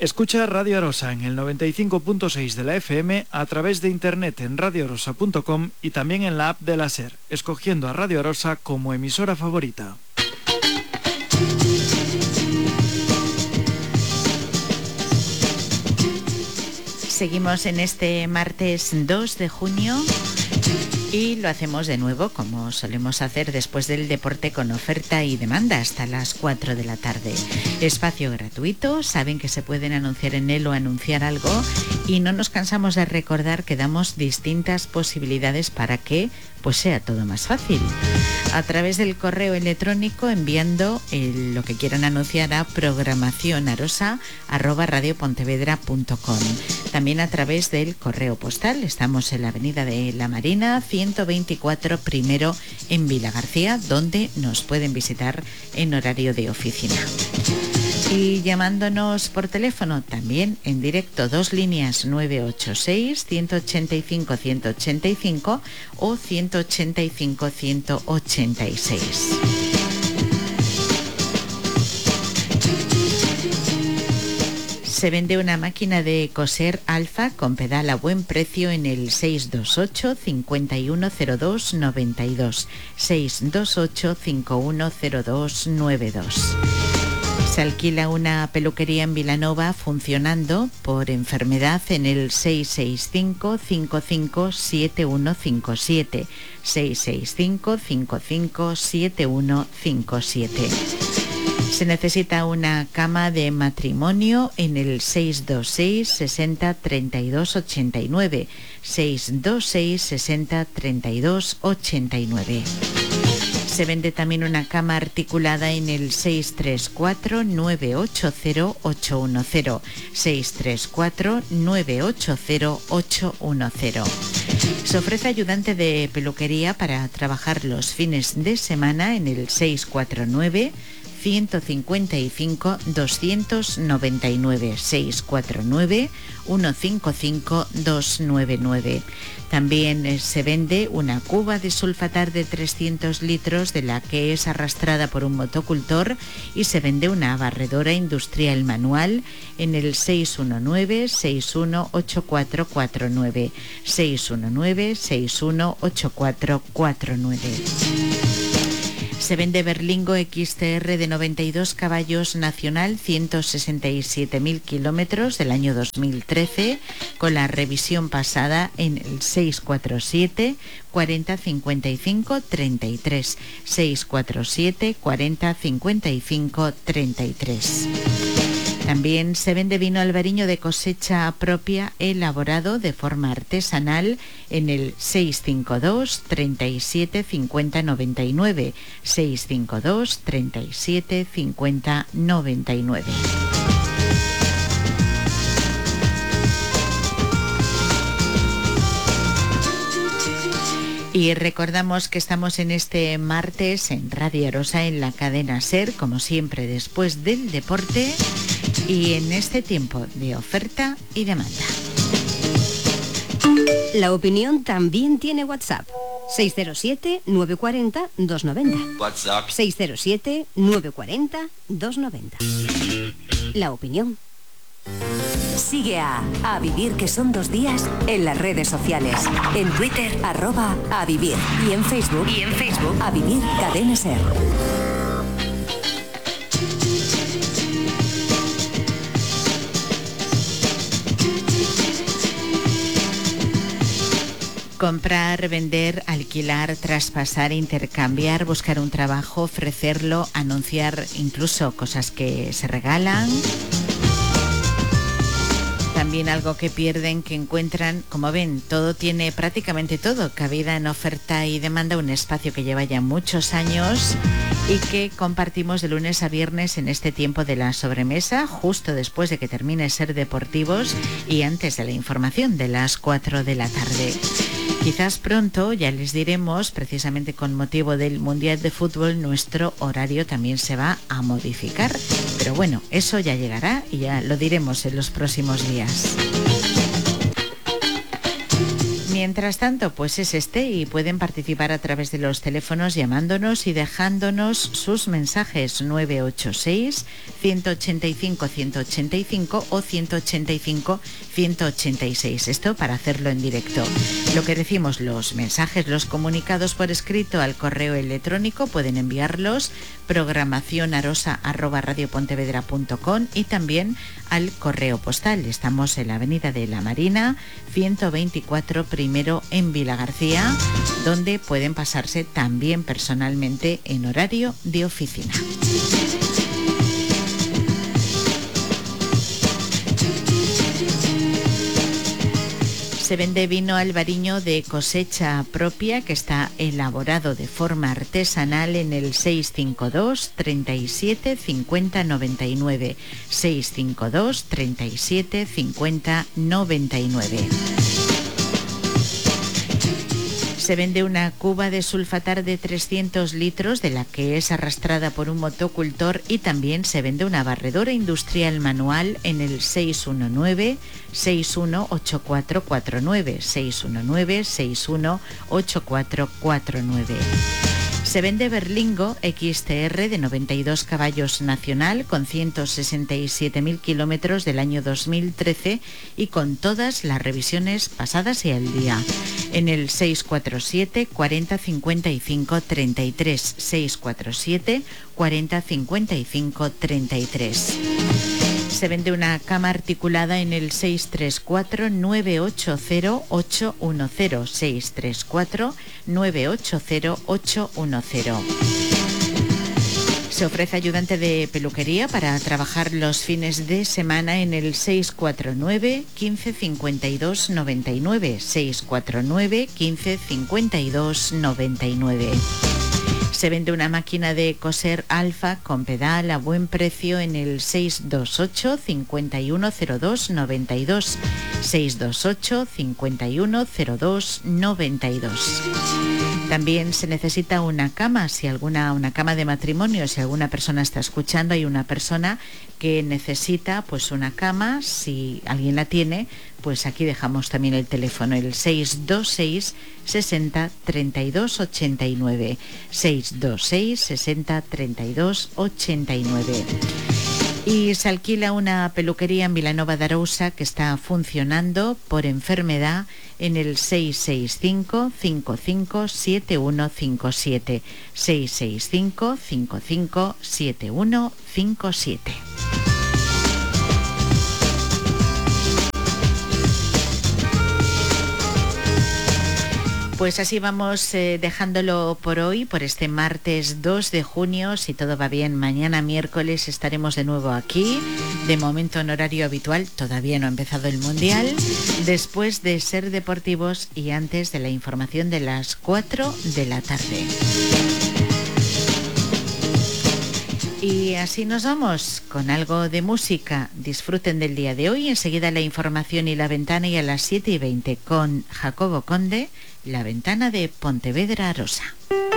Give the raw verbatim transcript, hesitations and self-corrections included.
Escucha Radio Arosa en el noventa y cinco punto seis de la F M a través de internet en radio arosa punto com y también en la app de la SER, escogiendo a Radio Arosa como emisora favorita. Seguimos en este martes dos de junio y lo hacemos de nuevo como solemos hacer después del deporte con oferta y demanda hasta las cuatro de la tarde. Espacio gratuito, saben que se pueden anunciar en él o anunciar algo y no nos cansamos de recordar que damos distintas posibilidades para que pues sea todo más fácil. A través del correo electrónico enviando el, lo que quieran anunciar a programación arosa arroba radiopontevedra punto com. También a través del correo postal. Estamos en la avenida de La Marina, ciento veinticuatro primero en Vilagarcía, donde nos pueden visitar en horario de oficina. Y llamándonos por teléfono también en directo, dos líneas nueve ocho seis, uno ocho cinco, uno ocho cinco o uno ocho cinco, uno ocho seis. Se vende una máquina de coser Alfa con pedal a buen precio en el seis dos ocho, cinco uno cero dos, nueve dos, seis dos ocho, cinco uno cero dos, nueve dos. Se alquila una peluquería en Vilanova funcionando por enfermedad en el seis seis cinco, cinco cinco siete uno cinco siete, seis seis cinco, cinco cinco siete uno cinco siete. Se necesita una cama de matrimonio en el seis dos seis, sesenta, treinta y dos, ochenta y nueve, seis dos seis, sesenta, treinta y dos, ochenta y nueve. Se vende también una cama articulada en el seis tres cuatro, nueve ocho cero, ocho uno cero, seis tres cuatro, nueve ocho cero, ocho uno cero. Se ofrece ayudante de peluquería para trabajar los fines de semana en el seis cuatro nueve, ciento cincuenta y cinco, doscientos noventa y nueve, seis cuatro nueve, ciento cincuenta y cinco, doscientos noventa y nueve. También eh, se vende una cuba de sulfatar de trescientos litros de la que es arrastrada por un motocultor y se vende una barredora industrial manual en el seis uno nueve, seis uno ocho cuatro cuatro nueve, seis uno nueve, seis uno ocho cuatro cuatro nueve. Se vende Berlingo X T R de noventa y dos caballos nacional, ciento sesenta y siete mil kilómetros del año dos mil trece, con la revisión pasada en el seis cuatro siete, cuarenta, cincuenta y cinco, treinta y tres, seis cuatro siete, cuarenta, cincuenta y cinco, treinta y tres. También se vende vino albariño de cosecha propia elaborado de forma artesanal en el seis cinco dos, treinta y siete, cincuenta, noventa y nueve, seis cinco dos, treinta y siete, cincuenta, noventa y nueve. Y recordamos que estamos en este martes en Radio Arosa en la cadena SER, como siempre después del deporte y en este tiempo de oferta y demanda. La opinión también tiene WhatsApp. seis cero siete, nueve cuatro cero, dos nueve cero. WhatsApp. seis cero siete, nueve cuatro cero, dos nueve cero. La opinión. Sigue a A Vivir, que son dos días, en las redes sociales. En Twitter, arroba A Vivir. Y en Facebook, y en Facebook, A Vivir Cadena SER. Comprar, vender, alquilar, traspasar, intercambiar, buscar un trabajo, ofrecerlo, anunciar incluso cosas que se regalan. También algo que pierden, que encuentran, como ven, todo tiene, prácticamente todo, cabida en oferta y demanda, un espacio que lleva ya muchos años y que compartimos de lunes a viernes en este tiempo de la sobremesa, justo después de que termine Ser Deportivos y antes de la información de las cuatro de la tarde. Quizás pronto ya les diremos, precisamente con motivo del Mundial de Fútbol, nuestro horario también se va a modificar. Pero bueno, eso ya llegará y ya lo diremos en los próximos días. Mientras tanto, pues es este, y pueden participar a través de los teléfonos llamándonos y dejándonos sus mensajes nueve ocho seis, uno ocho cinco, uno ocho cinco o uno ocho cinco, uno ocho seis. Esto para hacerlo en directo. Lo que decimos, los mensajes, los comunicados por escrito al correo electrónico pueden enviarlos programación arosa arroba radiopontevedra punto com y también al correo postal. Estamos en la avenida de la Marina ciento veinticuatro primero en Vilagarcía, donde pueden pasarse también personalmente en horario de oficina. Se vende vino albariño de cosecha propia que está elaborado de forma artesanal en el seis cinco dos, treinta y siete, cincuenta, noventa y nueve. seis cinco dos, treinta y siete, cincuenta, noventa y nueve. Se vende una cuba de sulfatar de trescientos litros, de la que es arrastrada por un motocultor, y también se vende una barredora industrial manual en el seis uno nueve, seis uno ocho cuatro cuatro nueve, seis uno nueve, seis uno ocho cuatro cuatro nueve. Se vende Berlingo X T R de noventa y dos caballos nacional con ciento sesenta y siete mil kilómetros del año dos mil trece y con todas las revisiones pasadas y al día. En el seis cuatro siete, cuarenta, cincuenta y cinco, treinta y tres, seis cuatro siete, cuarenta, cincuenta y cinco, treinta y tres. Se vende una cama articulada en el seis tres cuatro, nueve ocho cero, ocho uno cero, seis tres cuatro, nueve ocho cero, ocho uno cero. Se ofrece ayudante de peluquería para trabajar los fines de semana en el seis cuatro nueve, quince, cincuenta y dos, noventa y nueve, seis cuatro nueve, quince, cincuenta y dos, noventa y nueve. Se vende una máquina de coser Alfa con pedal a buen precio en el seis dos ocho, cincuenta y uno cero dos, noventa y dos, seis dos ocho, cincuenta y uno cero dos, noventa y dos. También se necesita una cama, si alguna una cama de matrimonio, si alguna persona está escuchando, hay una persona que necesita pues una cama, si alguien la tiene, pues aquí dejamos también el teléfono, el seis dos seis, sesenta, treinta y dos, ochenta y nueve, seis dos seis, sesenta, treinta y dos, ochenta y nueve. Y se alquila una peluquería en Vilanova de Arousa que está funcionando por enfermedad en el seis seis cinco, cinco cinco, siete uno cinco siete, seis seis cinco, cinco cinco, siete uno cinco siete. Pues así vamos eh, dejándolo por hoy, por este martes dos de junio. Si todo va bien, mañana miércoles estaremos de nuevo aquí. De momento en horario habitual, todavía no ha empezado el Mundial. Después de Ser Deportivos y antes de la información de las cuatro de la tarde. Y así nos vamos con algo de música. Disfruten del día de hoy. Enseguida la información y la ventana, y a las siete y veinte con Jacobo Conde, la ventana de Pontevedra Arosa.